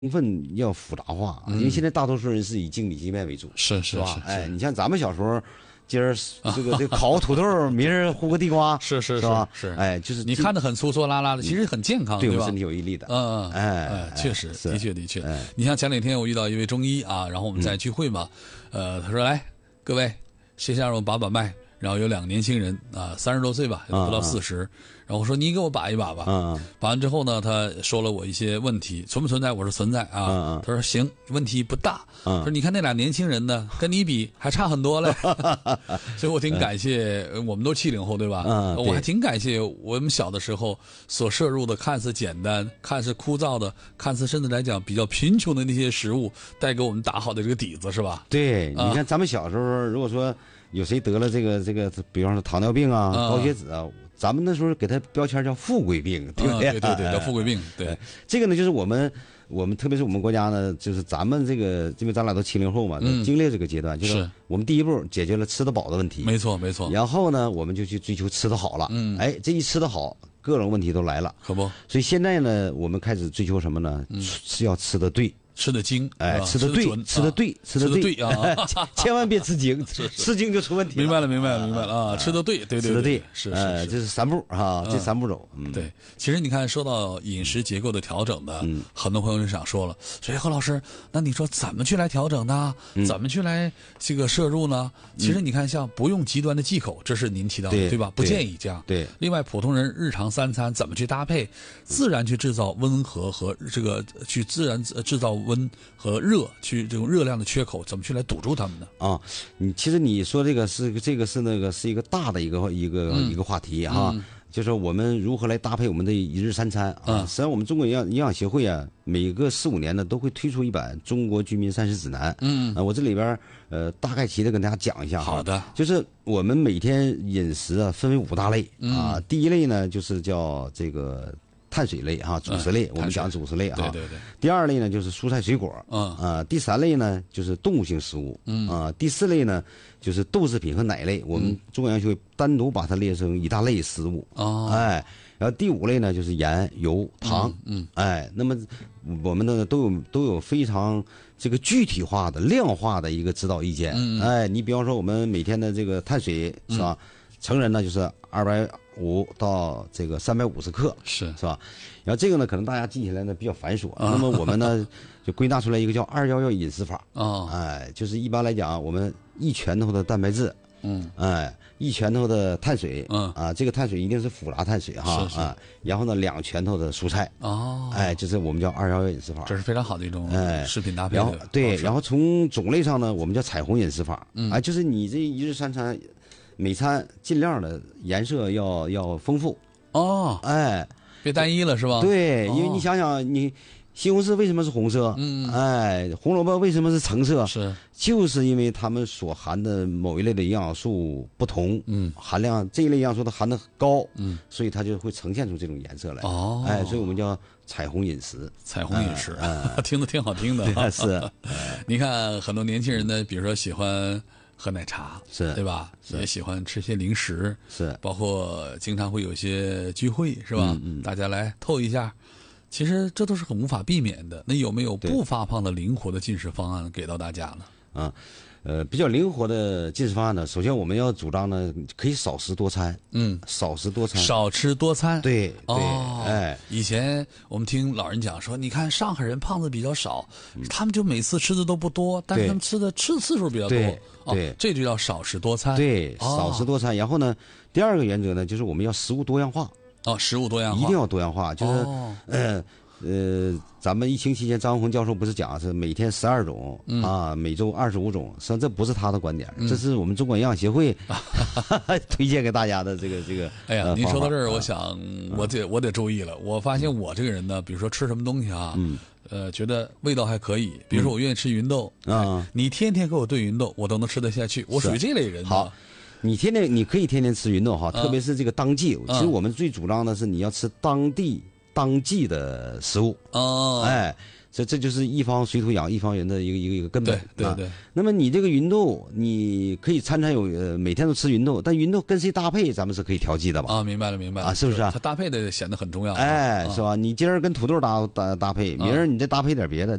分要复杂化，因为现在大多数人是以精米细面为主，是吧？哎，你像咱们小时候，今儿这烤个土豆，明儿烀个地瓜， 是吧？ 是， 哎，就是你看着很粗粗拉拉的，其实很健康，吧？ 对我身体有益力的。 确实，的确。你像前两天我遇到一位中医啊，然后我们在聚会嘛，他说来各位先下让我把脉。然后有2个年轻人啊，30多岁吧，不到40。然后我说你给我把一把吧。把完之后呢，他说了我一些问题，存不存在？我说存在啊。他说行，问题不大。他说你看那俩年轻人呢，跟你比还差很多嘞。所以我挺感谢，我们都70后对吧？我还挺感谢我们小的时候所摄入的看似简单、看似枯燥的、看似甚至来讲比较贫穷的那些食物，带给我们打好的这个底子是吧？ 对，你看咱们小时候，如果说有谁得了这个，比方说糖尿病啊、高血脂啊，咱们那时候给他标签叫富贵病，对不对？ 对，叫富贵病。对， 这个呢，就是我们特别是我们国家呢，就是咱们这个，因为咱俩都70后嘛，经历这个阶段，就是我们第一步解决了吃得饱的问题， 没错。 然后呢，我们就去追求吃得好了，哎，这一吃得好，各种问题都来了， 可不。 所以现在呢，我们开始追求什么呢？是要吃得对。 吃得精， 哎，吃得对啊！ 千万别吃精，吃精就出问题了。 明白了啊！吃得对， 吃得对， 是， 这是3步啊，这3步走。 对，其实你看，说到饮食结构的调整的，很多朋友就想说了，所以何老师，那你说怎么去来调整呢？怎么去来这个摄入呢？其实你看，像不用极端的忌口，这是您提到的，对吧？不建议这样。 对。 另外，普通人日常3餐怎么去搭配，自然去制造温和和这个去自然制造温和热，去这种热量的缺口，怎么去来堵住它们呢？啊， 其实你说这个是一个大的一个话题哈。就是我们如何来搭配我们的1日3餐啊？实际上，我们中国营养协会啊，每隔4、5年呢都会推出一版《中国居民膳食指南》。我这里边大概齐的跟大家讲一下。 好的， 就是我们每天饮食啊分为5大类啊。第一类呢就是叫这个碳水类哈，主食类，我们讲主食类哈。 对。 第2类呢就是蔬菜水果，第3类呢就是动物性食物，第4类呢就是豆制品和奶类。我们中国营养学会单独把它列成一大类食物。哎，然后第5类呢就是盐、油、糖。哎，那么我们呢都有非常这个具体化的、量化的一个指导意见。哎，你比方说我们每天的这个碳水是吧？成人呢就是250到这个350克，是吧？然后这个呢，可能大家记起来呢比较繁琐。那么我们呢就归纳出来一个叫211饮食法。哎，就是一般来讲，我们1拳头的蛋白质，哎，1拳头的碳水，这个碳水一定是复杂碳水哈，然后呢2拳头的蔬菜。哎，这是我们叫211饮食法， 这是非常好的一种食品搭配。 然后然后从种类上呢，我们叫彩虹饮食法。哎，就是你这1日3餐。每餐尽量的颜色要丰富哎， 别单一了是吧？ 对，因为你想想，你西红柿为什么是红色？哎，红萝卜为什么是橙色？就是因为它们所含的某一类的营养素不同，含量这一类营养素它含的高，所以它就会呈现出这种颜色来。哎，所以我们叫彩虹饮食。 彩虹饮食，听着挺好听的。 是， 你看很多年轻人呢，比如说喜欢喝奶茶，对吧？也喜欢吃些零食，包括经常会有些聚会，是吧？大家来透一下，其实这都是很无法避免的。那有没有不发胖的灵活的进食方案给到大家呢？ 比较灵活的进食方案呢，首先我们要主张呢，可以少食多餐。少食多餐， 少吃多餐。 对，哎， 以前我们听老人讲说，你看上海人胖子比较少，他们就每次吃的都不多，但是他们吃次数比较多。 对， 这就叫少食多餐。 对，少食多餐。然后呢，第2个原则呢，就是我们要食物多样化。 食物多样化， 一定要多样化，就是咱们疫情期间，张文宏教授不是讲是每天12种每周25种，实际上这不是他的观点，这是我们中国营养协会推荐给大家的这个。 哎呀，您说到这儿，我想我得注意了。我发现我这个人呢，比如说吃什么东西觉得味道还可以，比如说我愿意吃芸豆你天天给我炖芸豆，我都能吃得下去，我属于这类人。 好。你可以天天吃芸豆哈，特别是这个当季。其实我们最主张的是你要吃当季的食物。哎， 这就是一方水土养一方人的一个根本。 对。 那么你这个芸豆，你可以餐有每天都吃芸豆，但芸豆跟谁搭配，咱们是可以调剂的吧？ 啊，明白了啊，是不是啊？ 它搭配的显得很重要。 哎，是吧？你今儿跟土豆搭配，明儿你再搭配点别的。